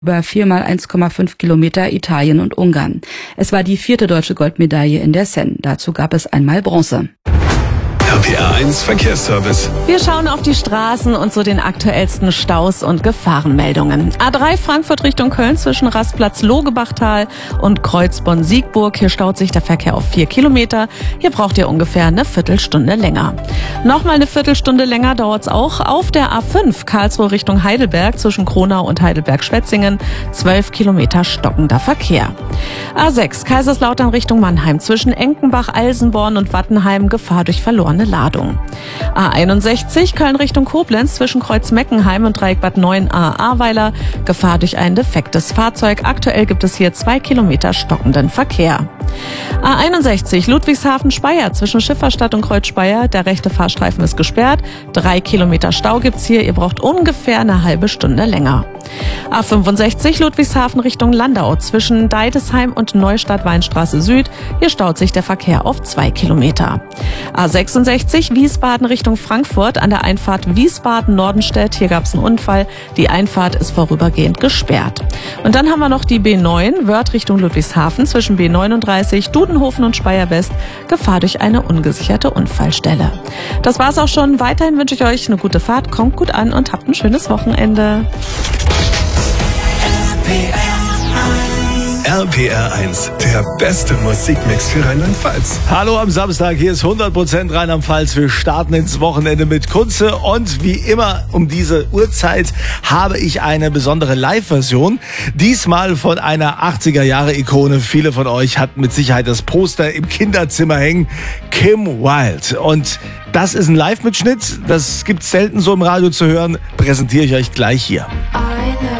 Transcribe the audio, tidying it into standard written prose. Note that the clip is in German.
Über 4 mal 1,5 Kilometer Italien und Ungarn. Es war die 4. deutsche Goldmedaille in der Seine. Dazu gab es einmal Bronze. RPR 1 Verkehrsservice. Wir schauen auf die Straßen und so den aktuellsten Staus und Gefahrenmeldungen. A3 Frankfurt Richtung Köln zwischen Rastplatz Logebachtal und Kreuzbonn-Siegburg. Hier staut sich der Verkehr auf 4 Kilometer. Hier braucht ihr ungefähr eine Viertelstunde länger. Nochmal eine Viertelstunde länger dauert's auch auf der A5 Karlsruhe Richtung Heidelberg zwischen Kronau und Heidelberg-Schwetzingen. 12 Kilometer stockender Verkehr. A6 Kaiserslautern Richtung Mannheim zwischen Enkenbach, Alsenborn und Wattenheim. Gefahr durch verlorene Ladung. A61 Köln Richtung Koblenz zwischen Kreuz-Meckenheim und Dreieck Bad 9a Ahrweiler. Gefahr durch ein defektes Fahrzeug. Aktuell gibt es hier 2 Kilometer stockenden Verkehr. A61 Ludwigshafen-Speyer zwischen Schifferstadt und Kreuz-Speyer. Der rechte Fahrstreifen ist gesperrt. 3 Kilometer Stau gibt's hier. Ihr braucht ungefähr eine halbe Stunde länger. A65 Ludwigshafen Richtung Landau zwischen Deidesheim und Neustadt-Weinstraße Süd. Hier staut sich der Verkehr auf 2 Kilometer. A66 Wiesbaden Richtung Frankfurt an der Einfahrt Wiesbaden-Nordenstedt. Hier gab's einen Unfall. Die Einfahrt ist vorübergehend gesperrt. Und dann haben wir noch die B9 Wörth Richtung Ludwigshafen zwischen B39 Dudenhofen und Speyer West. Gefahr durch eine ungesicherte Unfallstelle. Das war's auch schon. Weiterhin wünsche ich euch eine gute Fahrt. Kommt gut an und habt ein schönes Wochenende. RPR 1, der beste Musikmix für Rheinland-Pfalz. Hallo am Samstag, hier ist 100% Rheinland-Pfalz. Wir starten ins Wochenende mit Kunze und wie immer um diese Uhrzeit habe ich eine besondere Live-Version. Diesmal von einer 80er-Jahre-Ikone. Viele von euch hatten mit Sicherheit das Poster im Kinderzimmer hängen. Kim Wilde. Und das ist ein Live-Mitschnitt. Das gibt's selten so im Radio zu hören. Präsentiere ich euch gleich hier.